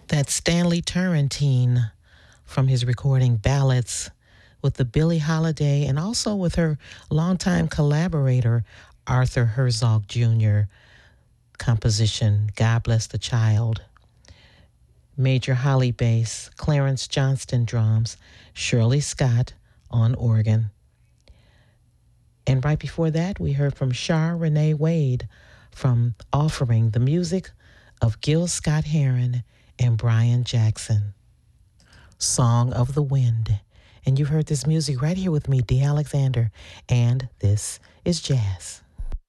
That's Stanley Turrentine from his recording Ballads with the Billie Holiday and also with her longtime collaborator, Arthur Herzog Jr. composition, God Bless the Child. Major Holly bass, Clarence Johnston drums, Shirley Scott on organ. And right before that, we heard from Char Renee Wade from Offering, the music of Gil Scott-Heron and Brian Jackson. Song of the Wind. And you heard this music right here with me, Dee Alexander, and this is jazz.